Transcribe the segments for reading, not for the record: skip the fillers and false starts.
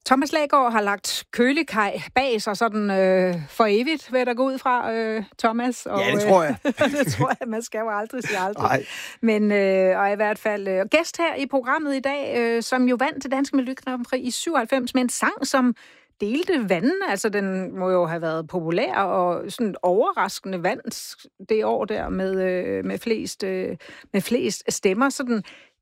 Thomas Lagergaard har lagt Kølikaj bag sig sådan for evigt, vil der gå ud fra, Thomas. Og, ja, det tror jeg. Det tror jeg, man skal jo aldrig sige aldrig. Nej. Men og i hvert fald gæst her i programmet i dag, som jo vandt til Dansk Melodi Grand Prix i 97 med en sang, som delte vandene. Altså, den må jo have været populær og sådan overraskende vandt det år der med flest stemmer. Sådan,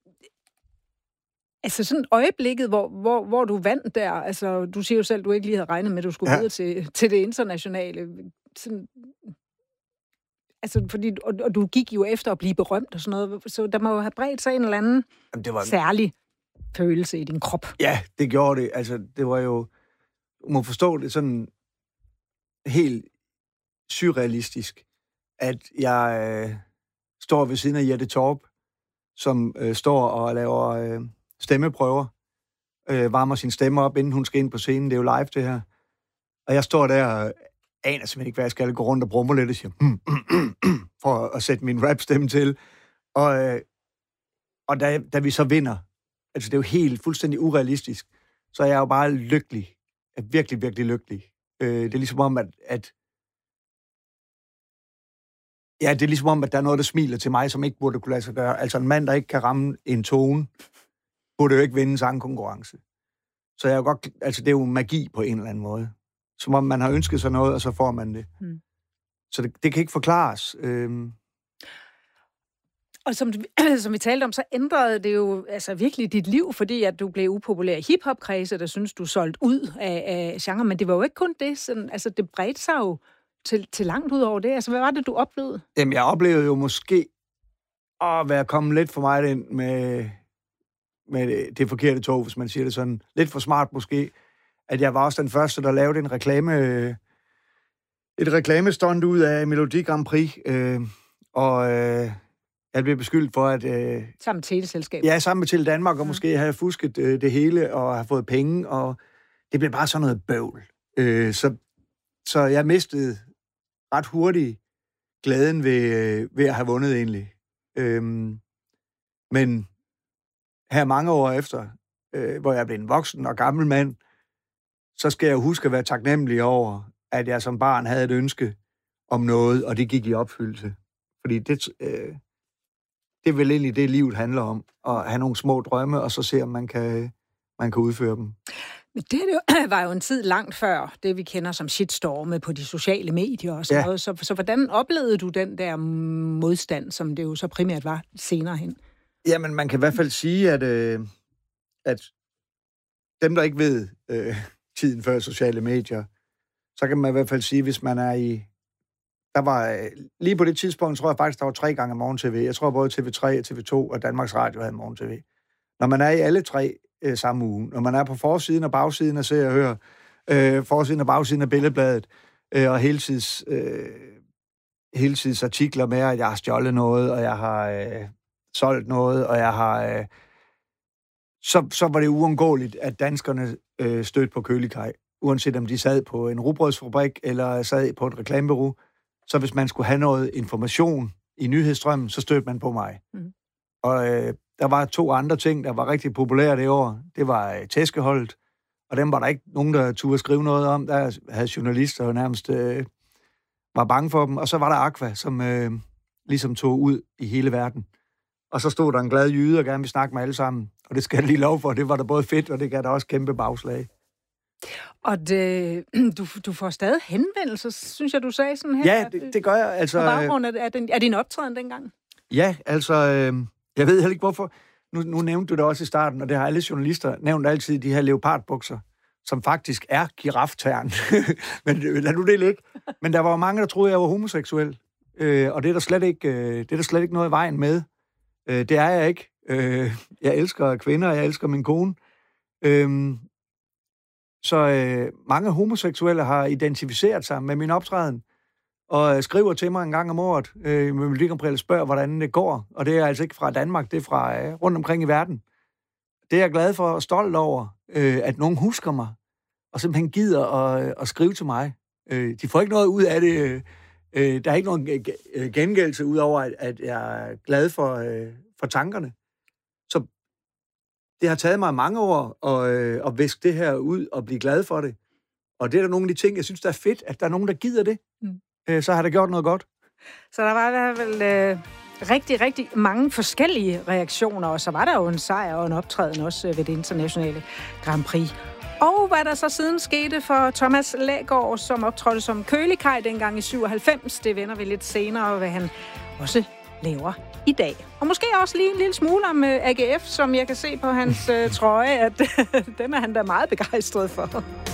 altså sådan øjeblikket, hvor du vandt der, altså du siger jo selv, du ikke lige havde regnet med, at du skulle videre til det internationale. Sådan, altså, fordi, og du gik jo efter at blive berømt og sådan noget, så der må jo have bredt sig en eller anden særlig følelse i din krop. Ja, det gjorde det. Altså, det var jo, du må forstå det sådan helt surrealistisk, at jeg står ved siden af Jette Torp, som står og laver stemmeprøver, varmer sin stemme op, inden hun skal ind på scenen. Det er jo live, det her. Og jeg står der og aner simpelthen ikke, hvad jeg skal, gå rundt og brummer lidt og siger, for at sætte min rapstemme til. Og da vi så vinder, altså det er jo helt fuldstændig urealistisk, så er jeg jo bare lykkelig. Jeg er virkelig, virkelig lykkelig. Det er ligesom om, det er ligesom om, at der er noget, der smiler til mig, som ikke burde kunne lade sig gøre. Altså en mand, der ikke kan ramme en tone, burde jo ikke vinde en sangkonkurrence. Så jeg er jo godt, altså det er jo magi på en eller anden måde. Som om man har ønsket sig noget, og så får man det. Så det kan ikke forklares. Og som vi talte om, så ændrede det jo altså virkelig dit liv, fordi at du blev upopulær i hip-hop-kredse, der synes du solgte ud af genre, men det var jo ikke kun det. Sådan, altså det bredte sig jo til langt ud over det. Altså hvad var det, du oplevede? Jamen jeg oplevede jo måske at være kommet lidt for meget ind med det forkerte tog, hvis man siger det sådan. Lidt for smart måske, at jeg var også den første, der lavede et reklamestunt ud af Melodi Grand Prix, og jeg blev beskyldt for, at sammen med teleselskab. Ja, sammen med Tele Danmark, og måske have fusket det hele, og have fået penge, og det blev bare sådan noget bøvl. Så jeg mistede ret hurtigt glæden ved at have vundet egentlig. Men her mange år efter, hvor jeg blev en voksen og gammel mand, så skal jeg huske at være taknemmelig over, at jeg som barn havde et ønske om noget, og det gik i opfyldelse. Fordi det er vel egentlig det, livet handler om, at have nogle små drømme, og så se, om man kan udføre dem. Men det var jo en tid langt før det, vi kender som shitstorme på de sociale medier og sådan noget. Så hvordan oplevede du den der modstand, som det jo så primært var senere hen? Jamen, man kan i hvert fald sige, at dem, der ikke ved tiden før sociale medier, så kan man i hvert fald sige, hvis man er i... Der var lige på det tidspunkt, tror jeg faktisk, der var 3 gange morgen-tv. Jeg tror både TV3 og TV2 og Danmarks Radio havde morgen-tv. Når man er i alle 3 samme uge, når man er på forsiden og bagsiden af Se og Hør, forsiden og bagsiden af Billedbladet, og heltids artikler med, at jeg har stjålet noget, og jeg har solgt noget, og jeg har... Så var det uundgåeligt, at danskerne stødte på Kølikaj, uanset om de sad på en rugbrødsfabrik eller sad på et reklamebureau. Så hvis man skulle have noget information i nyhedsstrømmen, så stødte man på mig. Og der var 2 andre ting, der var rigtig populære det år. Det var tæskeholdet, og dem var der ikke nogen, der turde skrive noget om. Der havde journalister nærmest var bange for dem. Og så var der Aqua, som ligesom tog ud i hele verden. Og så stod der en glad jyde og gerne ville snakke med alle sammen. Og det skal jeg lige love for, det var da både fedt, og det gav der også kæmpe bagslag. Og du får stadig henvendelser, synes jeg, du sagde sådan her. Ja, det gør jeg. Altså, på baggrund af din optræden dengang? Ja, altså, jeg ved heller ikke hvorfor. Nu nævnte du det også i starten, og det har alle journalister nævnt altid, de her leopardbukser, som faktisk er giraftern. Men lad nu det ligge. Men der var mange, der troede, jeg var homoseksuel. Og det er der slet ikke noget i vejen med. Det er jeg ikke. Jeg elsker kvinder, og jeg elsker min kone. Så mange homoseksuelle har identificeret sig med min optræden, og skriver til mig en gang om året, med Melodi Grand Prix, og spørger, hvordan det går. Og det er altså ikke fra Danmark, det er fra rundt omkring i verden. Det er jeg glad for og stolt over, at nogen husker mig, og simpelthen gider at skrive til mig. De får ikke noget ud af det. Der er ikke nogen gengældelse ud over, at jeg er glad for tankerne. det har taget mig mange år at viske det her ud og blive glad for det. Og det er der nogle af de ting, jeg synes, der er fedt, at der er nogen, der gider det. Så har der gjort noget godt. Så der var i hvert fald rigtig, rigtig mange forskellige reaktioner, og så var der jo en sejr og en optræden også ved det internationale Grand Prix. Og hvad der så siden skete for Thomas Lægaard, som optrådte som kølekaj dengang i 97, det vender vi lidt senere, hvad han også laver i dag. Og måske også lige en lille smule om AGF, som jeg kan se på hans trøje, at den er han da meget begejstret for.